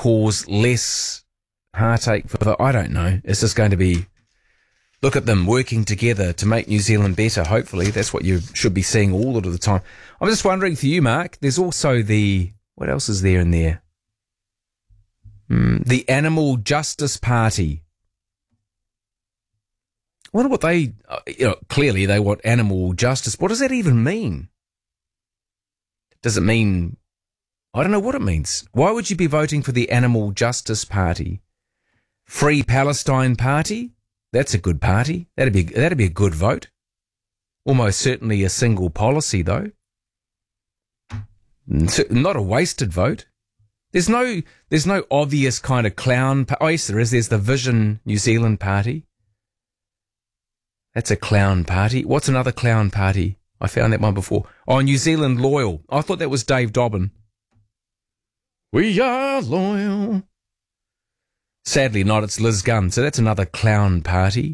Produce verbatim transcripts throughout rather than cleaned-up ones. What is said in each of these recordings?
cause less heartache for, I don't know. It's just going to be, look at them working together to make New Zealand better, hopefully. That's what you should be seeing all of the time. I'm just wondering for you, Mark, there's also the, what else is there in there? Mm, the Animal Justice Party. I wonder what they, uh, you know, clearly they want animal justice. What does that even mean? Does it mean, I don't know what it means. Why would you be voting for the Animal Justice Party? Free Palestine Party? That's a good party. That'd be, that'd be a good vote. Almost certainly a single policy, though. Not a wasted vote. There's no, there's no obvious kind of clown. Oh, yes, there is. There's the Vision New Zealand Party. That's a clown party. What's another clown party? I found that one before. Oh, New Zealand Loyal. I thought that was Dave Dobbin. We are loyal. Sadly not. It's Liz Gunn. So that's another clown party.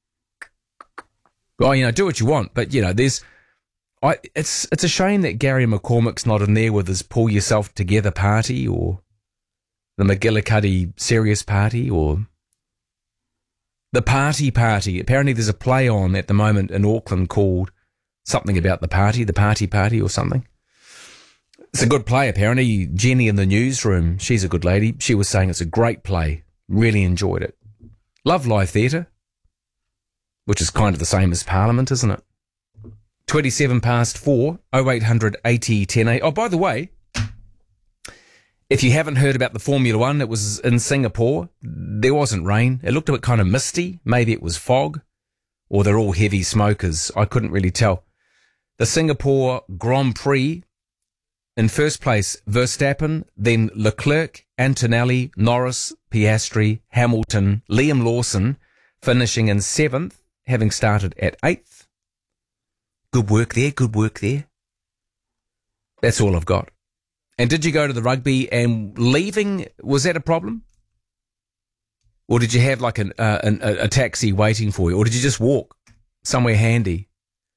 Oh, you know, do what you want. But, you know, there's... I. It's it's a shame that Gary McCormick's not in there with his Pull Yourself Together party or the McGillicuddy Serious Party or... The Party Party. Apparently there's a play on at the moment in Auckland called something about the party, the Party Party or something. It's a good play, apparently. Jenny in the newsroom, she's a good lady. She was saying it's a great play. Really enjoyed it. Love live theatre, which is kind of the same as Parliament, isn't it? twenty-seven past four, oh eight hundred eighty ten eight. Oh, by the way, if you haven't heard about the Formula One, it was in Singapore. There wasn't rain. It looked a bit kind of misty. Maybe it was fog. Or they're all heavy smokers. I couldn't really tell. The Singapore Grand Prix, in first place, Verstappen, then Leclerc, Antonelli, Norris, Piastri, Hamilton, Liam Lawson, finishing in seventh, having started at eighth. Good work there, good work there. That's all I've got. And did you go to the rugby and leaving, was that a problem? Or did you have like an, uh, an, a, a taxi waiting for you? Or did you just walk somewhere handy?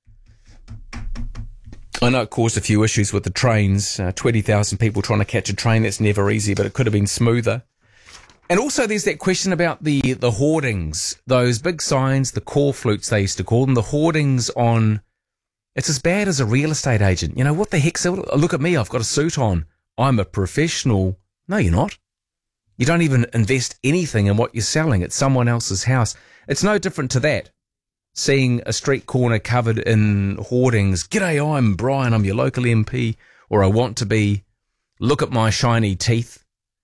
I know it caused a few issues with the trains. Uh, twenty thousand people trying to catch a train, that's never easy, but it could have been smoother. And also there's that question about the, the hoardings, those big signs, the core flutes they used to call them, the hoardings on... It's as bad as a real estate agent. You know, what the heck? So look at me, I've got a suit on. I'm a professional. No, you're not. You don't even invest anything in what you're selling. It's someone else's house. It's no different to that. Seeing a street corner covered in hoardings. G'day, I'm Brian, I'm your local M P. Or I want to be. Look at my shiny teeth.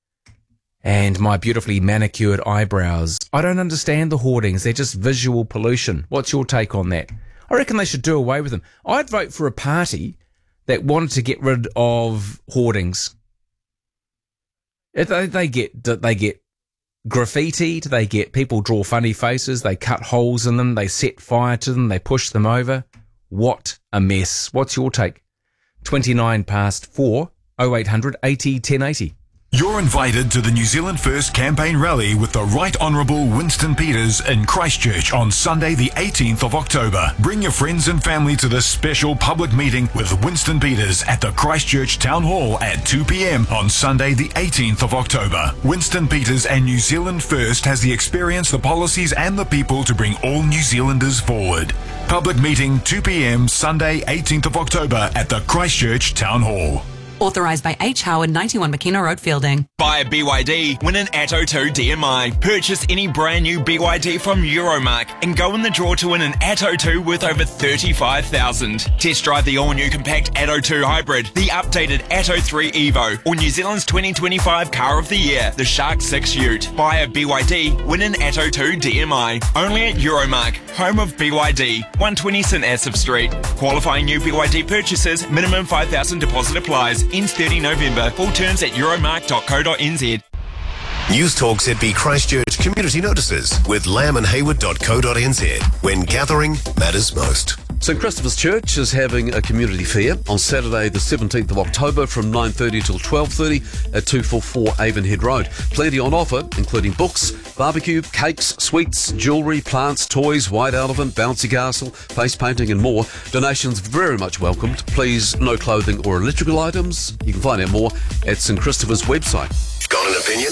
And my beautifully manicured eyebrows. I don't understand the hoardings. They're just visual pollution. What's your take on that? I reckon they should do away with them. I'd vote for a party that wanted to get rid of hoardings. If they, they get they get graffitied, they get people draw funny faces, they cut holes in them, they set fire to them, they push them over. What a mess. What's your take? twenty-nine past four, oh eight hundred eighty ten eighty. You're invited to the New Zealand First campaign rally with the Right Honourable Winston Peters in Christchurch on Sunday the eighteenth of October. Bring your friends and family to this special public meeting with Winston Peters at the Christchurch Town Hall at two p.m. on Sunday the eighteenth of October. Winston Peters and New Zealand First has the experience, the policies and the people to bring all New Zealanders forward. Public meeting two p.m. Sunday eighteenth of October at the Christchurch Town Hall. Authorised by H. Howard, ninety-one McKenna Road, Fielding. Buy a B Y D, win an Atto two D M I. Purchase any brand new B Y D from Euromark and go in the draw to win an Atto two worth over thirty-five thousand dollars. Test drive the all-new compact Atto two Hybrid, the updated Atto three Evo, or New Zealand's twenty twenty-five Car of the Year, the Shark six Ute. Buy a B Y D, win an Atto two D M I. Only at Euromark, home of B Y D, one twenty St Asaph Street. Qualifying new B Y D purchases, minimum five thousand dollars deposit applies. Ends thirty November. Full terms at euromark dot co dot n z. News Talk Z B Christchurch Community Notices with lamb and hayward dot co dot n z. When gathering matters most. St Christopher's Church is having a community fair on Saturday the seventeenth of October from nine thirty till twelve thirty at two forty-four Avonhead Road. Plenty on offer, including books, barbecue, cakes, sweets, jewellery, plants, toys, white elephant, bouncy castle, face painting and more. Donations very much welcomed. Please, no clothing or electrical items. You can find out more at St Christopher's website. Got an opinion?